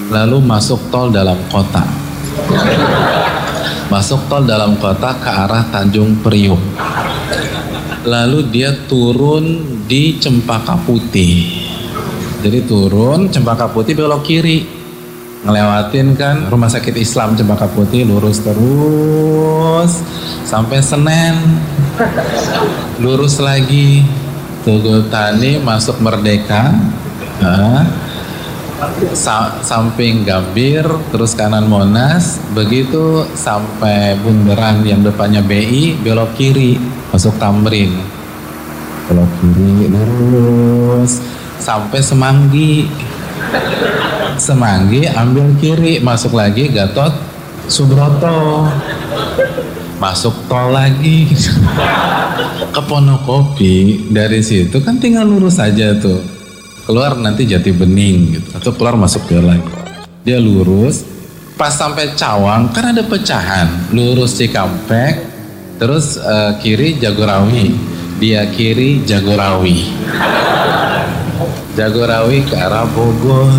lalu masuk tol dalam kota. Masuk tol dalam kota ke arah Tanjung Priuk. Lalu dia turun di Cempaka Putih. Jadi turun Cempaka Putih belok kiri, ngelewatin kan Rumah Sakit Islam Cempaka Putih, lurus terus sampai Senen, lurus lagi Tugu Tani, masuk Merdeka, samping Gambir, terus kanan Monas, begitu sampai bundaran yang depannya BI, belok kiri masuk Tamrin, belok kiri lurus sampai Semanggi. Semanggi ambil kiri, masuk lagi Gatot Subroto, masuk tol lagi ke Pondokopi. Dari situ kan tinggal lurus aja tuh, keluar nanti Jati Bening gitu, atau keluar masuk ke lagi. Dia lurus, pas sampai Cawang kan ada pecahan, lurus Cikampek, terus kiri Jagorawi, dia kiri Jagorawi, Jagorawi ke arah Bogor.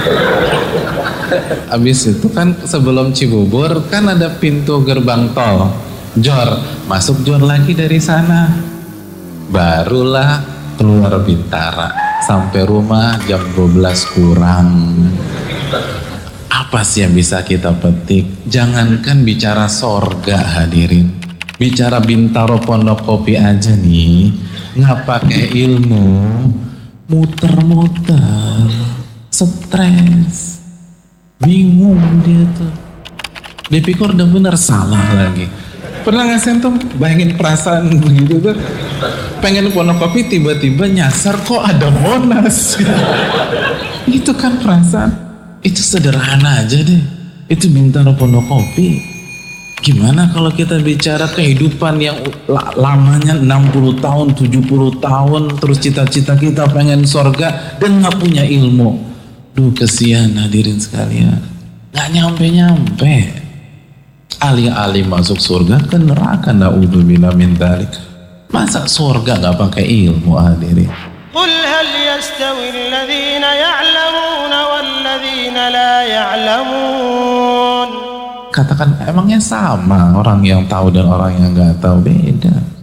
Abis itu kan sebelum Cibubur kan ada pintu gerbang tol Jor, masuk Jor lagi dari sana, barulah keluar Bintara. Sampai rumah jam 12 kurang. Apa sih yang bisa kita petik? Jangankan bicara sorga hadirin, bicara Bintaro Pondokopi aja nih, nggak pakai ilmu, muter-muter, stres, bingung dia tuh. Dipikir udah bener, salah lagi. Pernah nggak sih tuh bayangin perasaan begitu tuh? Pengen Pondokopi tiba-tiba nyasar kok ada Monas. Itu kan perasaan. Itu sederhana aja deh. Itu Bintaro Pondokopi. Gimana kalau kita bicara kehidupan yang lamanya 60 tahun, 70 tahun, terus cita-cita kita pengen sorga dan nggak punya ilmu. Duh, kesian hadirin sekalian. Nggak nyampe-nyampe. Alih-alih masuk surga ke neraka, na'udzubillah min dzalik. Masa surga nggak pakai ilmu hadirin? Qul hal yastawi alladhina ya'lamuna walladhina la ya'lamun. Katakan, emangnya sama orang yang tahu dan orang yang nggak tahu? Beda.